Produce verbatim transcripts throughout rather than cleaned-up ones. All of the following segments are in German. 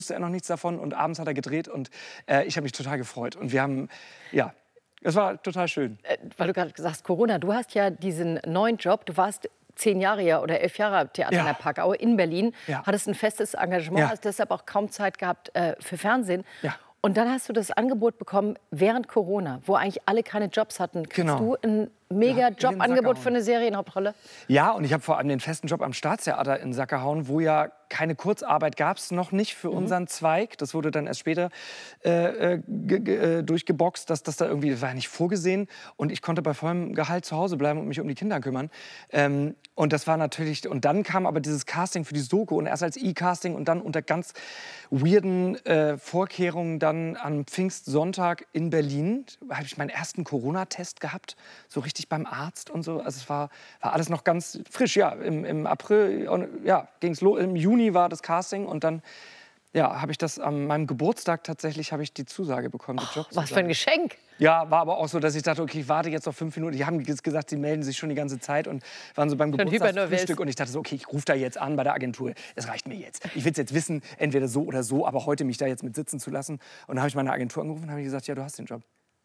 er noch nichts davon und abends hat er gedreht und äh, ich habe mich total gefreut. Und wir haben, ja, es war total schön. Äh, weil du gerade gesagt hast, Corona, du hast ja diesen neuen Job, du warst zehn Jahre ja, oder elf Jahre Theater Ja. in der Parkau in Berlin, Ja. hattest ein festes Engagement, Ja. hast deshalb auch kaum Zeit gehabt äh, für Fernsehen. Ja. Und dann hast du das Angebot bekommen während Corona, wo eigentlich alle keine Jobs hatten. Kriegst Genau. du ein mega Ja, in den Sack Jobangebot gehauen. für eine Serienhauptrolle? Ja, und ich habe vor allem den festen Job am Staatstheater in den Sack gehauen, wo ja keine Kurzarbeit gab es noch nicht für Mhm. unseren Zweig. Das wurde dann erst später äh, äh, äh, durchgeboxt, dass das da irgendwie, das war ja nicht vorgesehen. Und ich konnte bei vollem Gehalt zu Hause bleiben und mich um die Kinder kümmern. Ähm, und das war natürlich, und dann kam aber dieses Casting für die Soko und erst als E-Casting und dann unter ganz weirden äh, Vorkehrungen dann am Pfingstsonntag in Berlin habe ich meinen ersten Corona-Test gehabt, so richtig beim Arzt und so. Also es war, war alles noch ganz frisch, ja, im, im April, und, ja, ging es los, im Juni war das Casting und dann, ja, habe ich das an meinem Geburtstag tatsächlich, habe ich die Zusage bekommen, die Oh, was für ein Geschenk. Ja, war aber auch so, dass ich dachte, okay, ich warte jetzt noch fünf Minuten. Die haben jetzt gesagt, sie melden sich schon die ganze Zeit und waren so beim Schon Geburtstagsfrühstück. Und ich dachte so, okay, ich rufe da jetzt an bei der Agentur. Es reicht mir jetzt. Ich will es jetzt wissen, entweder so oder so, aber heute mich da jetzt mit sitzen zu lassen. Und dann habe ich meine Agentur angerufen und habe gesagt, ja, du hast den Job.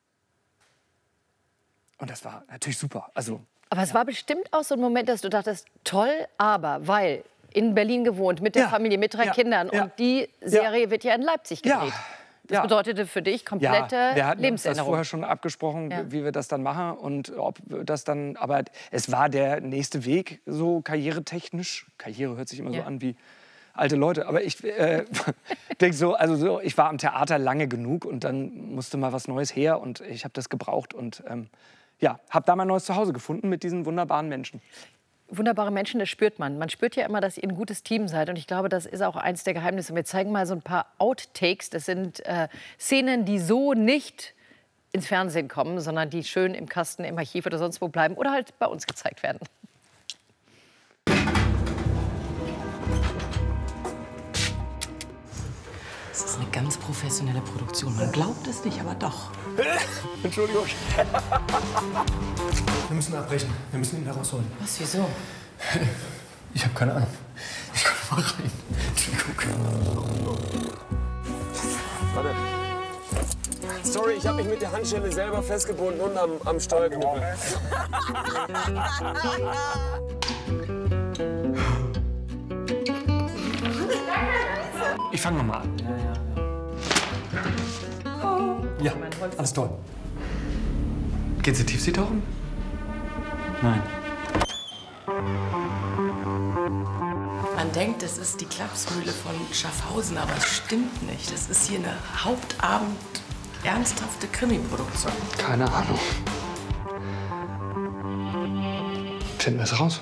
Und das war natürlich super. Also, Aber es war bestimmt auch so ein Moment, dass du dachtest, toll, aber weil in Berlin gewohnt, mit der Ja. Familie, mit drei Ja. Kindern Ja. und die Serie wird ja in Leipzig ja. gedreht. Das ja. bedeutete für dich komplette Ja, wir hatten uns das Lebensänderung. vorher schon abgesprochen, Ja. wie wir das dann machen und ob das dann, aber es war der nächste Weg, so karrieretechnisch. Karriere hört sich immer Ja. so an wie alte Leute, aber ich äh, denke so, also so, ich war am Theater lange genug und dann musste mal was Neues her und ich habe das gebraucht und ähm, ja, habe da mein neues Zuhause gefunden mit diesen wunderbaren Menschen. Wunderbare Menschen, das spürt man. Man spürt ja immer, dass ihr ein gutes Team seid. Und ich glaube, das ist auch eins der Geheimnisse. Wir zeigen mal so ein paar Outtakes. Das sind äh, Szenen, die so nicht ins Fernsehen kommen, sondern die schön im Kasten, im Archiv oder sonst wo bleiben oder halt bei uns gezeigt werden. Das ist eine ganz professionelle Produktion. Man glaubt es nicht, aber doch. Entschuldigung. Wir müssen abbrechen. Wir müssen ihn da rausholen. Was, wieso? Ich habe keine Ahnung. Ich komme mal rein. Entschuldigung. Warte. Sorry, ich habe mich mit der Handschelle selber festgebunden und am, am Steuerknüppel. Ich fange nochmal an. Ja, alles toll. Gehen Sie Tiefseetauchen? Nein. Man denkt, es ist die Klapsmühle von Schaffhausen, aber es stimmt nicht. Es ist hier eine Hauptabend ernsthafte Krimi-Produktion. Keine Ahnung. Finden wir es raus?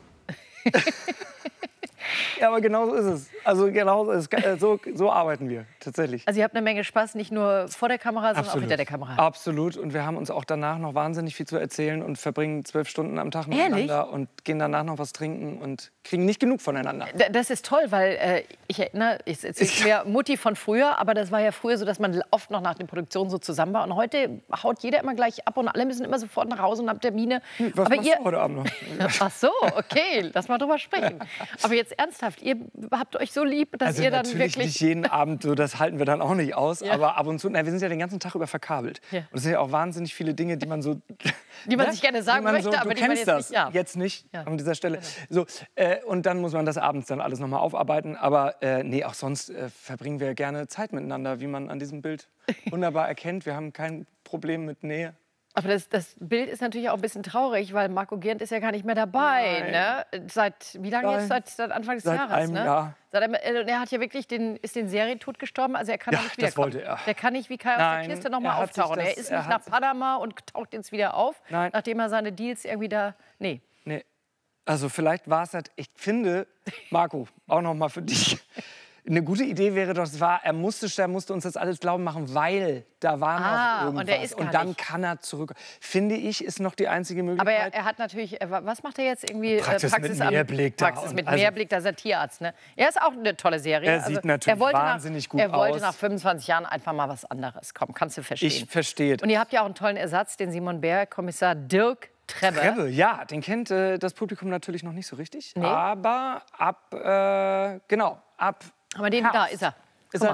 Ja, aber genau so ist es. Also genau so, ist es. so, so arbeiten wir tatsächlich. Also ihr habt eine Menge Spaß, nicht nur vor der Kamera, sondern auch hinter der Kamera. Absolut. Und wir haben uns auch danach noch wahnsinnig viel zu erzählen und verbringen zwölf Stunden am Tag miteinander Ehrlich? und gehen danach noch was trinken und kriegen nicht genug voneinander. D- Das ist toll, weil äh, ich erinnere, ich erzähle mir Mutti von früher, aber das war ja früher so, dass man oft noch nach den Produktionen so zusammen war. Und heute haut jeder immer gleich ab und alle müssen immer sofort nach Hause und haben Termine. Was aber machst ihr, du heute Abend noch? Ach so, okay, lass mal drüber sprechen. Aber jetzt ernsthaft, ihr habt euch so lieb, dass Also ihr dann natürlich wirklich... nicht jeden Abend, so, das halten wir dann auch nicht aus, Ja. aber ab und zu, na, wir sind ja den ganzen Tag über verkabelt. Ja. Und es sind ja auch wahnsinnig viele Dinge, die man so... Die man sich gerne sagen Die man möchte, so, aber du die man kennst jetzt das nicht- ja. jetzt nicht Ja. an dieser Stelle. So, äh, und dann muss man das abends dann alles nochmal aufarbeiten, aber äh, nee, auch sonst äh, verbringen wir gerne Zeit miteinander, wie man an diesem Bild wunderbar erkennt. Wir haben kein Problem mit Nähe. Aber das, das Bild ist natürlich auch ein bisschen traurig, weil Marco Giernt ist ja gar nicht mehr dabei. Ne? Seit wie lange jetzt? Nein. Seit, seit Anfang des Seit Jahres. einem ne? Jahr. Seit einem, äh, er hat ja wirklich den, ist den Serientod gestorben. Also er kann Ja, auch nicht das wiederkommen. wollte er. Der kann nicht wie Kai aus Nein, der Kiste noch er mal hat sich auftauchen. das- er ist er nicht hat- nach Panama und taucht jetzt wieder auf, Nein. nachdem er seine Deals irgendwie da. Nee. Nee. Also vielleicht war es halt, ich finde, Marco, auch noch mal für dich, eine gute Idee wäre doch, es war, er musste, er musste uns das alles glauben machen, weil da war noch Ah, und irgendwas. er ist gar dann nicht. kann er zurück. Finde ich, ist noch die einzige Aber Möglichkeit. er, er hat natürlich, äh, was macht er jetzt irgendwie? äh, Praxis mit am- Mehrblick da Praxis und mit also- Mehrblick, da ist er Tierarzt. Ne? Er ist auch eine tolle Serie. Er sieht natürlich er wollte wahnsinnig nach, gut Er wollte aus. nach fünfundzwanzig Jahren einfach mal was anderes. Komm, kannst du verstehen. Ich verstehe. Und ihr habt ja auch einen tollen Ersatz, den Simon Bär, Kommissar Dirk Trebbe. Trebbe, ja, den kennt äh, das Publikum natürlich noch nicht so richtig. Nee. Aber ab, äh, genau, ab Aber den, Herbst. da ist er.